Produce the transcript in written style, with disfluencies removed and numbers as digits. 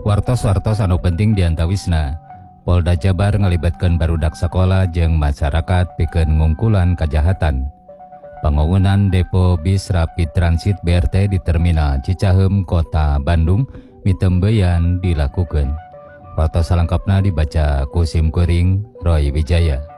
Wartos-wartos anu penting diantawisna, Polda Jabar ngalibatkeun barudak sakola jeung masyarakat pikeun ngungkulan kajahatan. Pangwangunan depo bis Rapid Transit BRT di Terminal Cicaheum, Kota Bandung, mitembeyan dilakukeun. Wartos salengkapna dibaca ku Sim Kuring, Roy Wijaya.